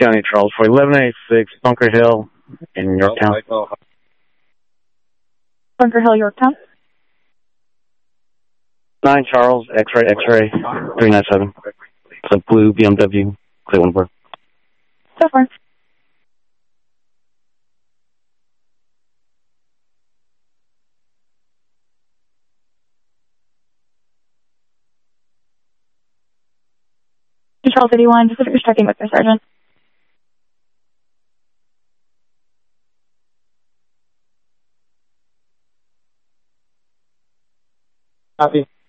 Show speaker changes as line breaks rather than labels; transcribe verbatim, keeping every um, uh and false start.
County, Charles, for eleven eighty-six Bunker Hill in Yorktown.
Bunker Hill, Yorktown.
nine Charles, X-ray, X-ray, three nine seven. It's a blue B M W, Cleveland.
So far. Charles eighty-one, Pacific is checking with their sergeant.
Copy.